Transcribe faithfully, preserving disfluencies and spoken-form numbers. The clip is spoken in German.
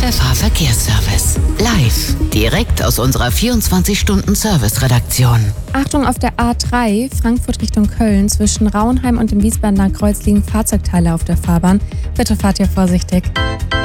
der Fahrverkehrsservice. Live, direkt aus unserer vierundzwanzig-Stunden-Service-Redaktion. Achtung, auf der A drei, Frankfurt Richtung Köln, zwischen Rauenheim und dem Wiesbadener Kreuz liegen Fahrzeugteile auf der Fahrbahn. Bitte fahrt ihr vorsichtig.